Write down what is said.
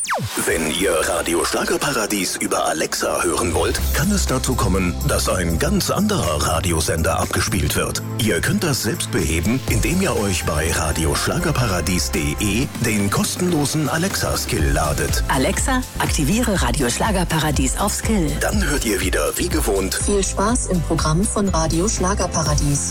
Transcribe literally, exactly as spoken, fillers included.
Wenn ihr Radio Schlagerparadies über Alexa hören wollt, kann es dazu kommen, dass ein ganz anderer Radiosender abgespielt wird. Ihr könnt das selbst beheben, indem ihr euch bei radioschlagerparadies punkt de den kostenlosen Alexa-Skill ladet. Alexa, aktiviere Radio Schlagerparadies auf Skill. Dann hört ihr wieder wie gewohnt viel Spaß im Programm von Radio Schlagerparadies.